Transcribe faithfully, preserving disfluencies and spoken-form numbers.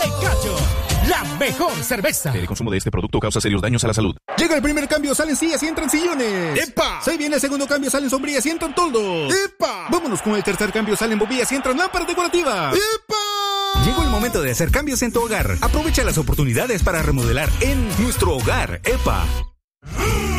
Tecacho, la mejor cerveza. El consumo de este producto causa serios daños a la salud. Llega el primer cambio, salen sillas y entran sillones. ¡Epa! Se viene el segundo cambio, salen sombrillas y entran toldos. ¡Epa! Vámonos con el tercer cambio, salen bombillas y entran lámparas decorativas. ¡Epa! Llegó el momento de hacer cambios en tu hogar. Aprovecha las oportunidades para remodelar en nuestro hogar. ¡Epa!